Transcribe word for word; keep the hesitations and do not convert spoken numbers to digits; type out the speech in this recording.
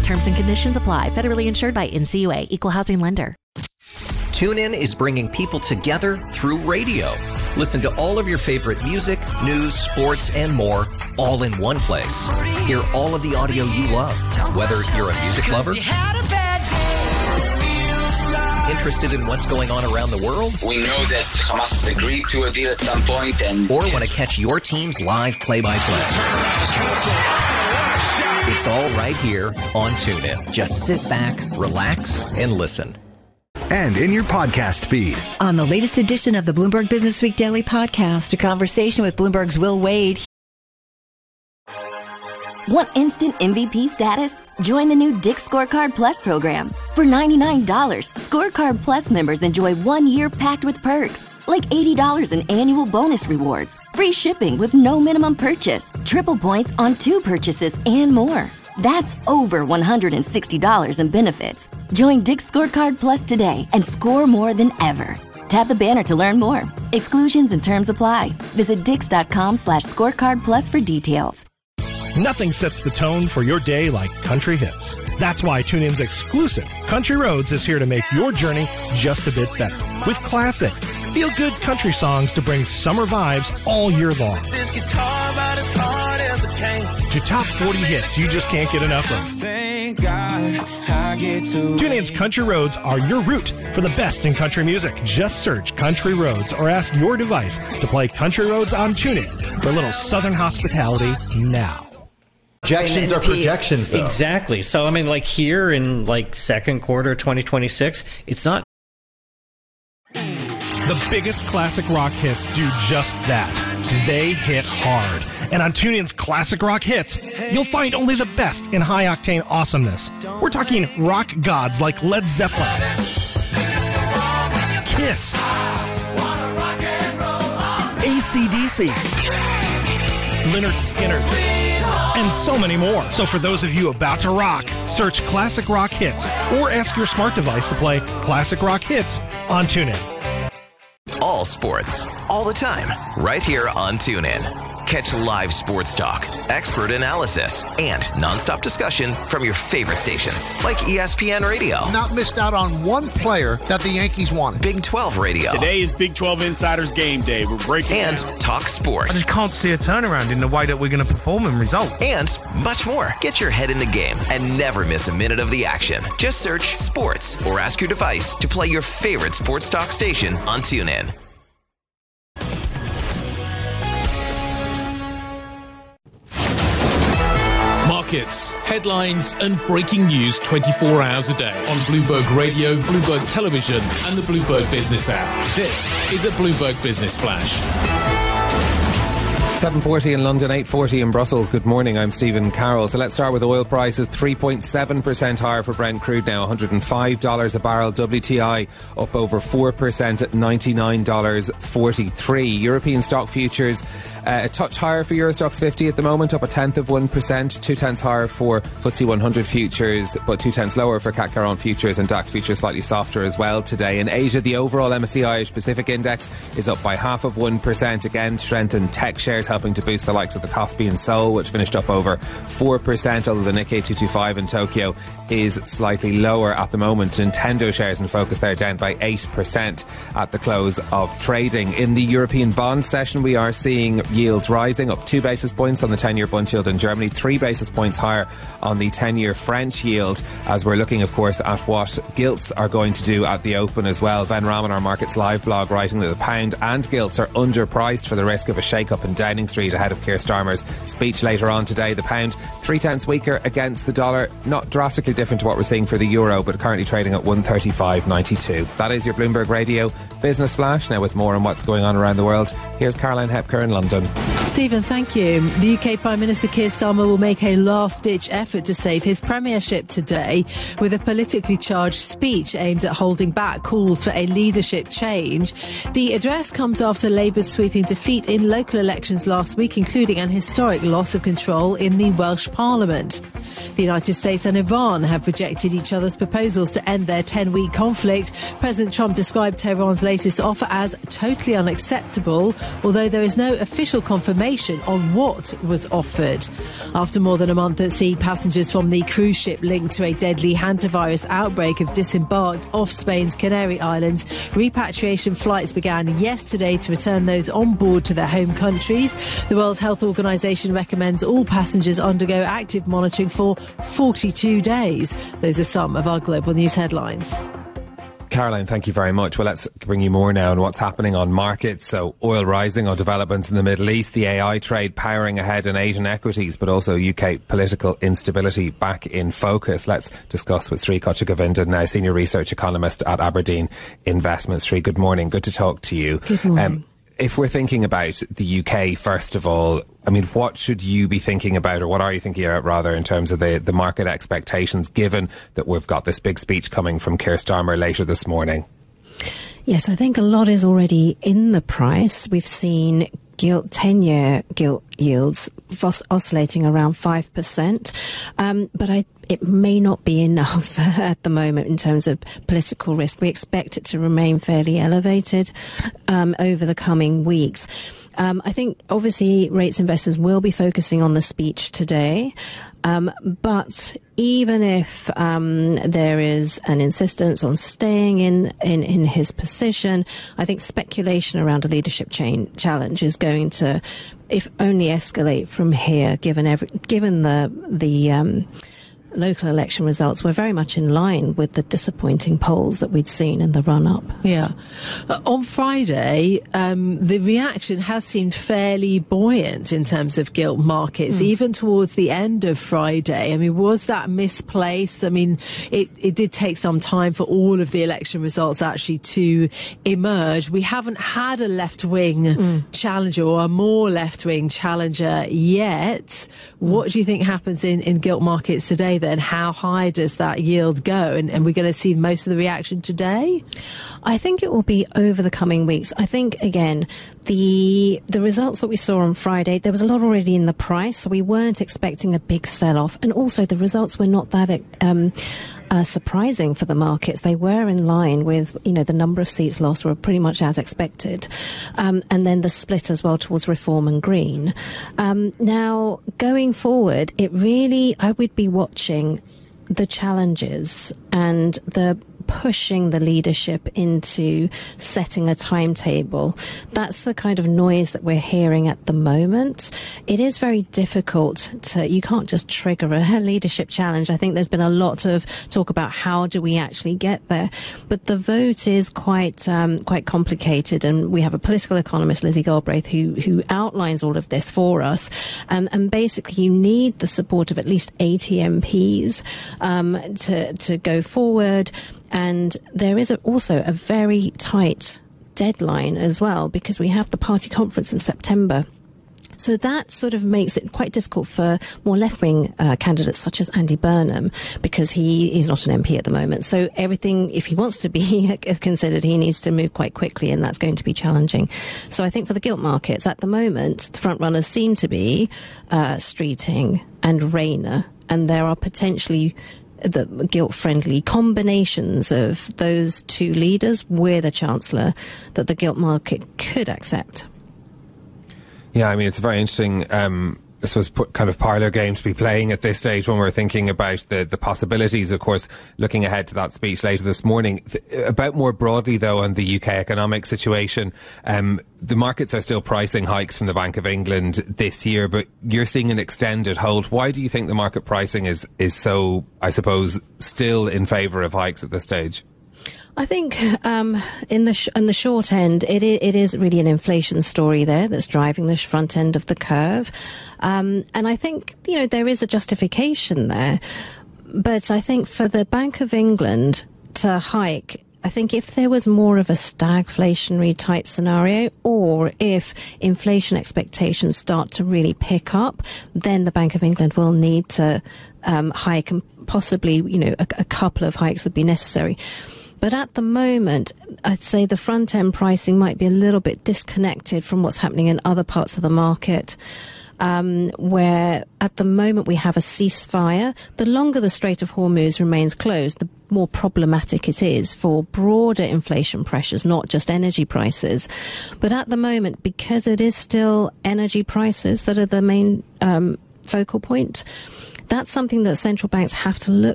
Terms and conditions apply. Federally insured by N C U A. Equal housing lender. TuneIn is bringing people together through radio. Listen to all of your favorite music, news, sports, and more all in one place. Hear all of the audio you love, whether you're a music lover, interested in what's going on around the world, we know that Hamas has agreed to a deal at some point, and or want to catch your team's live play-by-play. It's all right here on TuneIn. Just sit back, relax, and listen. And in your podcast feed. On the latest edition of the Bloomberg Business Week Daily Podcast, a conversation with Bloomberg's Will Wade. Want instant M V P status? Join the new Dick's Scorecard Plus program. For ninety-nine dollars, Scorecard Plus members enjoy one year packed with perks, like eighty dollars in annual bonus rewards, free shipping with no minimum purchase, triple points on two purchases, and more. That's over one hundred sixty dollars in benefits. Join Dick's Scorecard Plus today and score more than ever. Tap the banner to learn more. Exclusions and terms apply. Visit dix.com slash scorecard plus for details. Nothing sets the tone for your day like country hits. That's why TuneIn's exclusive Country Roads is here to make your journey just a bit better. With classic, feel-good country songs to bring summer vibes all year long. This guitar about as hard as it can. To top forty hits you just can't get enough of. Thank God I get to. TuneIn's Country Roads are your route for the best in country music. Just search Country Roads or ask your device to play Country Roads on TuneIn for a little southern hospitality now. Projections are projections, though. Exactly. So, I mean, like here in like second quarter twenty twenty-six, it's not. The biggest classic rock hits do just that. They hit hard. And on TuneIn's Classic Rock Hits, you'll find only the best in high-octane awesomeness. We're talking rock gods like Led Zeppelin, Kiss, A C D C, Lynyrd Skynyrd, and so many more. So for those of you about to rock, search Classic Rock Hits or ask your smart device to play Classic Rock Hits on TuneIn. All sports, all the time, right here on TuneIn. Catch live sports talk, expert analysis, and nonstop discussion from your favorite stations, like E S P N Radio. Not missed out on one player that the Yankees wanted. Big twelve Radio. Today is Big twelve Insiders Game Day. We're breaking And down. Talk Sports. I just can't see a turnaround in the way that we're going to perform and result. And much more. Get your head in the game and never miss a minute of the action. Just search Sports or ask your device to play your favorite sports talk station on TuneIn. Markets, headlines, and breaking news twenty-four hours a day on Bloomberg Radio, Bloomberg Television, and the Bloomberg Business app. This is a Bloomberg Business Flash. seven forty in London, eight forty in Brussels. Good morning, I'm Stephen Carroll. So let's start with oil prices. three point seven percent higher for Brent crude now, one hundred five dollars a barrel. W T I up over four percent at ninety-nine dollars forty-three. European stock futures uh, a touch higher for Euro Stoxx fifty at the moment, up a tenth of one percent. Two tenths higher for F T S E one hundred futures, but two tenths lower for C A C Quarante futures, and DAX futures slightly softer as well today. In Asia, the overall M S C I Asia Pacific Index is up by half of one percent. Again, strength in tech shares helping to boost the likes of the Kospi and Seoul, which finished up over four percent, although the Nikkei two twenty-five in Tokyo is slightly lower at the moment. Nintendo shares in focus there down by eight percent at the close of trading. In the European bond session, we are seeing yields rising, up two basis points on the ten-year bund yield in Germany, three basis points higher on the ten-year French yield, as we're looking, of course, at what gilts are going to do at the open as well. Ben Rahman, our Markets Live blog, writing that the pound and gilts are underpriced for the risk of a shake-up in Downing Street ahead of Keir Starmer's speech later on today. The pound three tenths weaker against the dollar, not drastically different to what we're seeing for the euro, but currently trading at one thirty-five ninety-two. That is your Bloomberg Radio Business Flash. Now with more on what's going on around the world, here's Caroline Hepker in London. Stephen, thank you. The U K Prime Minister Keir Starmer will make a last-ditch effort to save his premiership today with a politically charged speech aimed at holding back calls for a leadership change. The address comes after Labour's sweeping defeat in local elections last week, including an historic loss of control in the Welsh Parliament. The United States and Iran have rejected each other's proposals to end their ten-week conflict. President Trump described Tehran's latest offer as totally unacceptable, although there is no official confirmation on what was offered. After more than a month at sea, passengers from the cruise ship linked to a deadly hantavirus outbreak have disembarked off Spain's Canary Islands. Repatriation flights began yesterday to return those on board to their home countries. The World Health Organization recommends all passengers undergo active monitoring for forty-two days. Those are some of our global news headlines. Caroline, thank you very much. Well, let's bring you more now on what's happening on markets. So oil rising on developments in the Middle East, the A I trade powering ahead in Asian equities, but also U K political instability back in focus. Let's discuss with Sri Kochagovindan, now senior research economist at Aberdeen Investments. Sri, good morning. Good to talk to you. Good morning. Um, if we're thinking about the U K, first of all, I mean, what should you be thinking about, or what are you thinking about, rather, in terms of the, the market expectations, given that we've got this big speech coming from Keir Starmer later this morning? Yes, I think a lot is already in the price. We've seen gilt, ten-year gilt yields os- oscillating around five percent. Um, but I, it may not be enough at the moment in terms of political risk. We expect it to remain fairly elevated um, over the coming weeks. Um, I think, obviously, rates investors will be focusing on the speech today. Um, but even if um, there is an insistence on staying in, in, in his position, I think speculation around a leadership chain challenge is going to, if only, escalate from here, given every, given the the um, local election results were very much in line with the disappointing polls that we'd seen in the run-up. Yeah. Uh, on Friday, um, the reaction has seemed fairly buoyant in terms of gilt markets, mm. even towards the end of Friday. I mean, was that misplaced? I mean, it, it did take some time for all of the election results actually to emerge. We haven't had a left-wing mm. challenger or a more left-wing challenger yet. Mm. What do you think happens in, in gilt markets today, then? How high does that yield go? And, and we're going to see most of the reaction today? I think it will be over the coming weeks. I think, again, the the results that we saw on Friday, there was a lot already in the price, so we weren't expecting a big sell-off. And also, the results were not that um, uh, surprising for the markets. They were in line with, you know, the number of seats lost were pretty much as expected. Um, and then the split as well towards Reform and Green. Um, now, going forward, it really, I would be watching the challenges and the pushing the leadership into setting a timetable. That's the kind of noise that we're hearing at the moment. It is very difficult to, you can't just trigger a leadership challenge. I think there's been a lot of talk about how do we actually get there. But the vote is quite um, quite complicated, and we have a political economist, Lizzie Galbraith, who who outlines all of this for us. Um, and basically you need the support of at least eighty M Ps um, to, to go forward. And there is a, also a very tight deadline as well, because we have the party conference in September. So that sort of makes it quite difficult for more left-wing uh, candidates such as Andy Burnham, because he is not an M P at the moment. So everything, if he wants to be considered, he needs to move quite quickly, and that's going to be challenging. So I think for the gilt markets at the moment, the front runners seem to be uh, Streeting and Rayner, and there are potentially the gilt-friendly combinations of those two leaders with a chancellor that the gilt market could accept. Yeah, I mean, it's a very interesting, um, I suppose, kind of parlour game to be playing at this stage when we're thinking about the, the possibilities, of course, looking ahead to that speech later this morning. Th- about more broadly, though, on the U K economic situation, um, the markets are still pricing hikes from the Bank of England this year, but you're seeing an extended hold. Why do you think the market pricing is, is so, I suppose, still in favour of hikes at this stage? I think um, in the sh- in the short end, it I- it is really an inflation story there that's driving the front end of the curve, um, and I think, you know, there is a justification there. But I think for the Bank of England to hike, I think if there was more of a stagflationary type scenario, or if inflation expectations start to really pick up, then the Bank of England will need to um, hike, and possibly, you know, a, a couple of hikes would be necessary. But at the moment, I'd say the front end pricing might be a little bit disconnected from what's happening in other parts of the market. Um, where at the moment we have a ceasefire. The longer the Strait of Hormuz remains closed, the more problematic it is for broader inflation pressures, not just energy prices. But at the moment, because it is still energy prices that are the main um, focal point, that's something that central banks have to look